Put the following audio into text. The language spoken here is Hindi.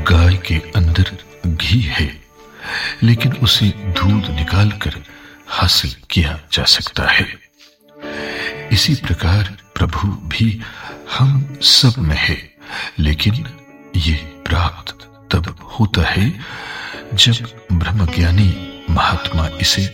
गाय के अंदर घी है, लेकिन उसे दूध निकालकर हासिल किया जा सकता है। इसी प्रकार प्रभु भी हम सब में है, लेकिन ये प्राप्त तब होता है जब ब्रह्मज्ञानी महात्मा इसे